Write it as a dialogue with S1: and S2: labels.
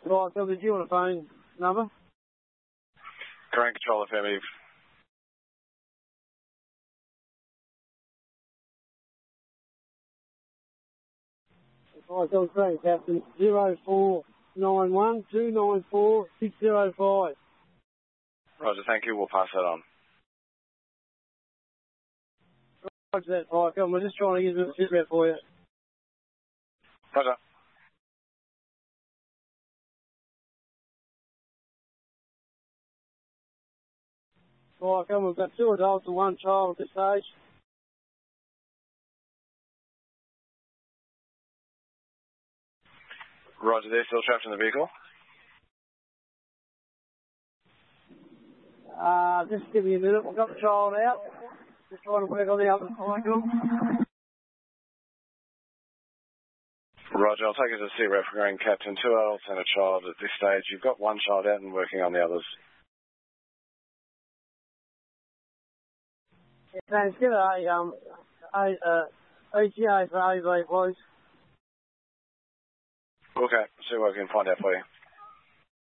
S1: Right, so did you want a phone number?
S2: Ground control affirmative.
S1: Right, so great, Captain. 0491 294 605.
S2: Roger, thank you. We'll pass that on.
S1: Roger that, right, come on, we're just trying to get a sit rep for you.
S2: Roger.
S1: Right, come on, we've got 2 adults and 1 child at this stage.
S2: Roger, they're still trapped in the vehicle?
S1: Just give me a minute. We've got the child out. Just trying to work on the other side.
S2: Roger, I'll take it to SEREP regarding Captain. 2 adults and a child at this stage. You've got 1 child out and working on the others.
S1: Yeah, thanks. Get ETA for AV, please.
S2: Okay, see what I can find out for you.